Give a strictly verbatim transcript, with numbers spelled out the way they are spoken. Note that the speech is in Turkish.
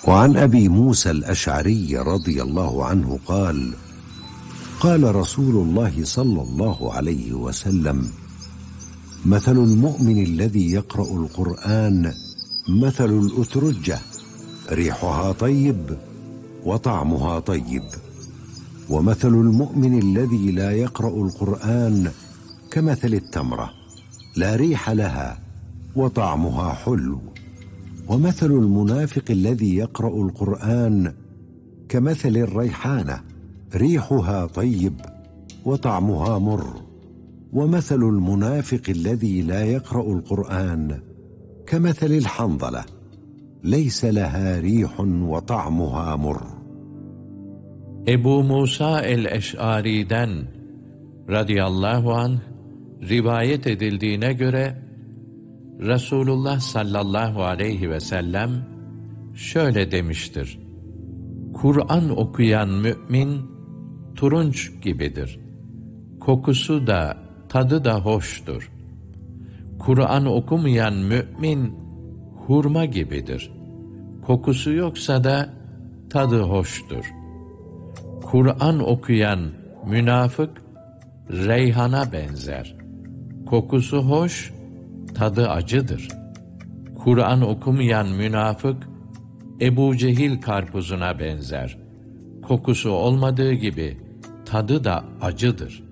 وعن أبي موسى الأشعري رضي الله عنه قال: قال رسول الله صلى الله عليه وسلم: مثل المؤمن الذي يقرأ القرآن مثل الأترجة، ريحها طيب وطعمها طيب، ومثل المؤمن الذي لا يقرأ القرآن كمثل التمرة، لا ريح لها وطعمها حلو، ومثل المنافق الذي يقرأ القرآن كمثل الريحانة، ريحها طيب وطعمها مر، ومثل المنافق الذي لا يقرأ القرآن كمثل الحنظلة، ليس لها ريح وطعمها مر. Ebu Musa el-Eş'ari'den radıyallahu anh rivayet edildiğine göre Resulullah sallallahu aleyhi ve sellem şöyle demiştir: Kur'an okuyan mümin turunç gibidir. Kokusu da tadı da hoştur. Kur'an okumayan mümin hurma gibidir. Kokusu yoksa da tadı hoştur. Kur'an okuyan münafık reyhana benzer. Kokusu hoş, tadı acıdır. Kur'an okumayan münafık Ebu Cehil karpuzuna benzer. Kokusu olmadığı gibi tadı da acıdır.